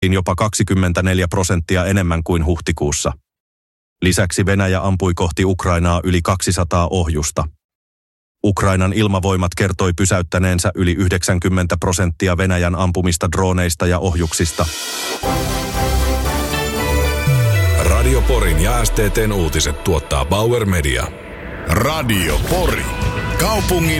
jopa 24% enemmän kuin huhtikuussa. Lisäksi Venäjä ampui kohti Ukrainaa yli 200 ohjusta. Ukrainan ilmavoimat kertoi pysäyttäneensä yli 90% Venäjän ampumista drooneista ja ohjuksista. Radio Porin ja STT:n uutiset tuottaa Bauer Media. Radio Pori. Kaupungin